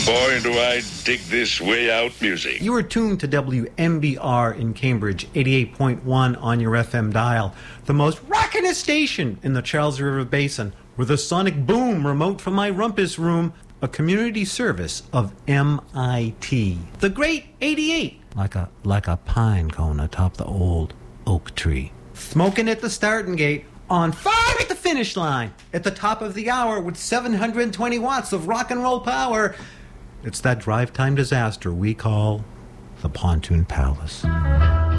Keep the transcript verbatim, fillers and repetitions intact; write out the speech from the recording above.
Boy, do I dig this way out music. You are tuned to W M B R in Cambridge, eighty-eight point one on your F M dial, the most rockin'est station in the Charles River Basin, with a sonic boom remote from my rumpus room, a community service of M I T. The Great eighty-eight, like a like a pine cone atop the old oak tree. Smoking at the starting gate, on fire at the finish line, at the top of the hour with seven hundred twenty watts of rock and roll power. It's that drive time disaster we call the Pontoon Palace.